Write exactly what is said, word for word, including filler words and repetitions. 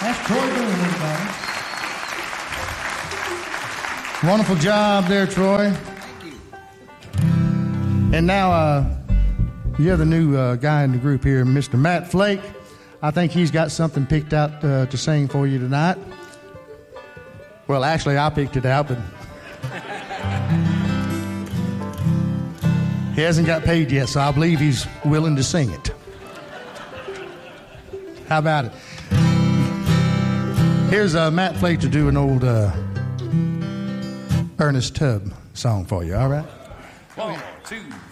That's Troy Boone, everybody. Wonderful job there, Troy. Thank you. And now, uh, the other new uh, guy in the group here, Mister Matt Flake. I think he's got something picked out uh, to sing for you tonight. Well, actually, I picked it out, but he hasn't got paid yet, so I believe he's willing to sing it. How about it? Here's uh, Matt Flake to do an old uh, Ernest Tubb song for you, all right? One, two,